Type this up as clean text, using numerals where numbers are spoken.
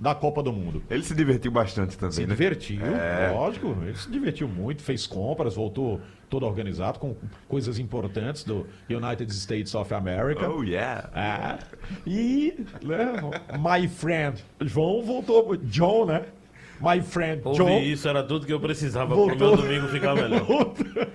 da Copa do Mundo. Ele se divertiu bastante também, Se né? divertiu, lógico. Ele se divertiu muito, fez compras, voltou todo organizado com coisas importantes do United States of America. Oh, yeah. E, né, my friend João voltou. John, né? My friend John. Ouvi isso, era tudo que eu precisava Voltou. pro meu domingo ficar melhor.